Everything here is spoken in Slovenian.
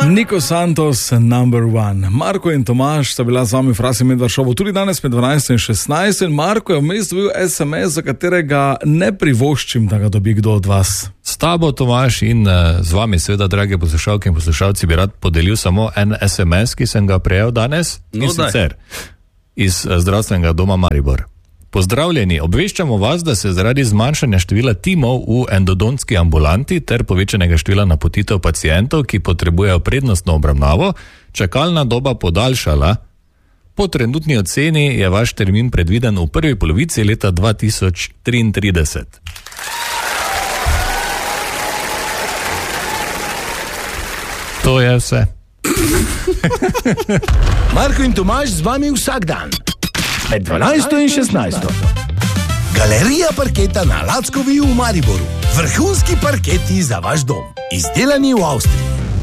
Niko Santos, number one. Marko in Tomaž sta bila z vami v Frasi Medvard šovu tudi danes med 12 in 16. In Marko je vmes dobil SMS, za katerega ne privoščim, da ga dobi kdo od vas. S tabo, Tomaž, in z vami, seveda, drage poslušalke in poslušalci, bi rad podelil samo en SMS, ki sem ga prejel danes, in sicer iz zdravstvenega doma Maribor. Pozdravljeni, obveščamo vas, da se zaradi zmanjšanja števila timov v endodontski ambulanti ter povečanega števila napotitev pacientov, ki potrebujejo prednostno obravnavo, čakalna doba podaljšala. Po trenutni oceni je vaš termin predviden v prvi polovici leta 2033. To je vse. Marko in Tomaž z vami vsak dan. Med 12 in 16. Galerija parketa na Lackovi v Mariboru. Vrhunski parketi za vaš dom. Izdelani v Avstriji.